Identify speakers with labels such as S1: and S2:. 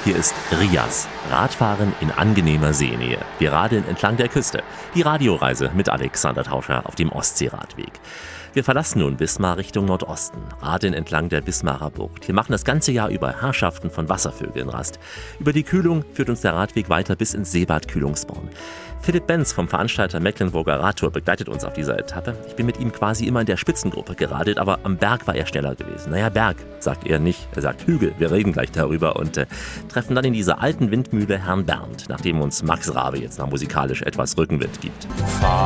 S1: Hier ist Rias, Radfahren in angenehmer Seenähe. Wir radeln entlang der Küste. Die Radioreise mit Alexander Tauscher auf dem Ostseeradweg. Wir verlassen nun Wismar Richtung Nordosten, radeln entlang der Wismarer Bucht. Wir machen das ganze Jahr über Herrschaften von Wasservögeln Rast. Über die Kühlung führt uns der Radweg weiter bis ins Seebad Kühlungsborn. Philipp Benz vom Veranstalter Mecklenburger Radtour begleitet uns auf dieser Etappe. Ich bin mit ihm quasi immer in der Spitzengruppe geradelt, aber am Berg war er schneller gewesen. Naja, Berg, sagt er nicht. Er sagt Hügel, wir reden gleich darüber und treffen dann in dieser alten Windmühle Herrn Bernd, nachdem uns Max Rabe jetzt mal musikalisch etwas Rückenwind gibt.
S2: Fahr